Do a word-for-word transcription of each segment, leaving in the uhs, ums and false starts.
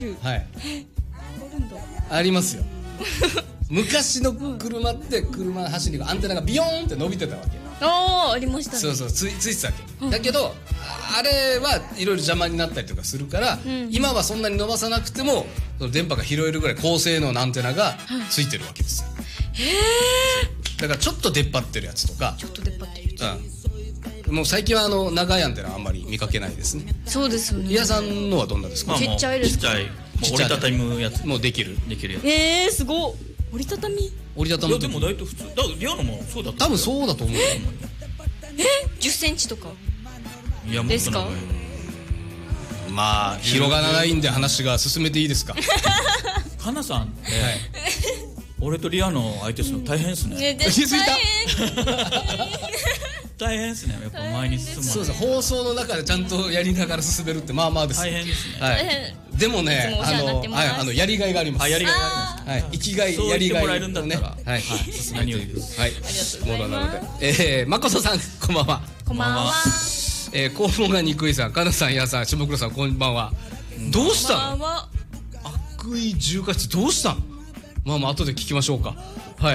はい。 あるんだ。 ありますよ。昔の車って車走りがアンテナがビヨーンって伸びてたわけ。 ああ、ありましたね。 そうそうついついてたわけ、うん、だけどあれはいろいろ邪魔になったりとかするから、うん、今はそんなに伸ばさなくてもその電波が拾えるぐらい高性能なアンテナがついてるわけですよ。 へえ。 だからちょっと出っ張ってるやつとかちょっと出っ張ってるやつ、うん、もう最近はあの長いアンテナはあんまり見かけないですね。 そうですよね。 リアさんのはどんなですか？ ちっちゃいですか？ ちっちゃい、もう折りたたむやつもうできるできるやつ。 えー、すごい。折りたたみ折りたたむ。 いやでも大体普通だからリアのもそうだった。 多分そうだと思うよ。 えじゅっセンチとかいやですか？ まあ広がらないんで話が進めていいですか？ かなさんって、はい、俺とリアの相手するの大変ですね。 ね、 気づいた？ 大変ですね。やっぱ前に進む。 そうそう、放送の中でちゃんとやりながら進めるってまあまあです。 大変ですね。 はい。でもね、あの、はい、あのやりがいがあります。 あ、やりがいがあります。 はい、生きがい、やりがいをね、はい、 何よりです。 はい。ありがとうございます。 ええ、まことさんこんばんは。 こんばんは。 えー、肛門が憎いさん、かなさん、やさん、下黒さん、こんばんは。どうしたの？悪意重過失どうしたの？まあまあ後で聞きましょうか。はい。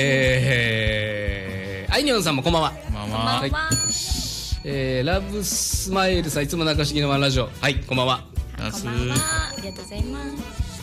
えー、あいにょんさんもこんばんは。 こんばんは。 はい。 えー、ラブスマイルさん、いつも中重のワンラジオ。はい、こんばんは。 こんばんは。ありがとうございます。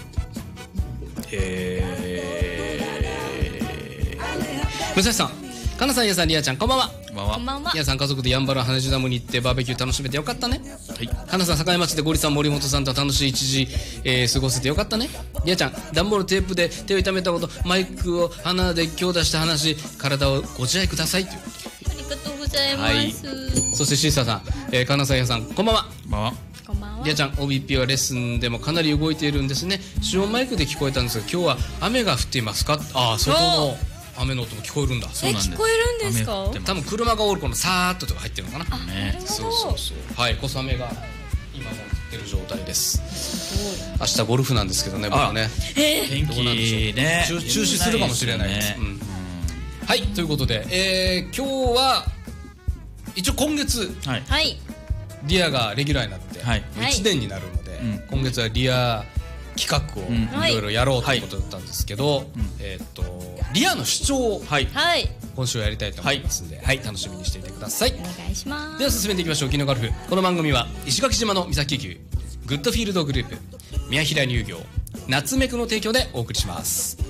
えー、むさしさん、かなさん、やさん、りあちゃん、こんばんは。 こんばんは。 皆さん家族でやんばる花火ダムに行ってバーベキュー楽しめてよかったね。 はい。 かなさん、境町でゴリさん、森本さんと楽しい一時、えー、過ごせてよかったね。りあちゃん、段ボールテープで手を痛めたこと、マイクを鼻で強打した話、体をご自愛くださいという。 ありがとうございます。はい、 そしてシーサーさん、えー、かなさん、やさん、こんばんは。 こんばんは。 こんばんは。 りあちゃん、オービーピー はレッスンでもかなり動いているんですね。主音マイクで聞こえたんですが、今日は雨が降っていますか？ああ、外の雨の音も聞こえるんだ。 え、聞こえるんですか？ 多分車がおるこのサーッととか入ってるのかな。 あ、ね、 そうそうそう。はい、小雨が今も降ってる状態です。すごい。明日ゴルフなんですけどね、僕はね。 えー、 天気ね中止するかもしれないです。うん、はい、ということで、えー、今日は一応今月、 はい、 リアがレギュラーになっていちねんになるので、はい、今月はリア企画をいろいろやろうということだったんですけど、はい、えー、っとリアの主張を、はい、今週はやりたいと思いますので、はいはい、楽しみにしていてください。 お願いします。 では進めていきましょう。キノガルフ、この番組は石垣島の三崎漁グッドフィールドグループ、宮平乳業、夏メクの提供でお送りします。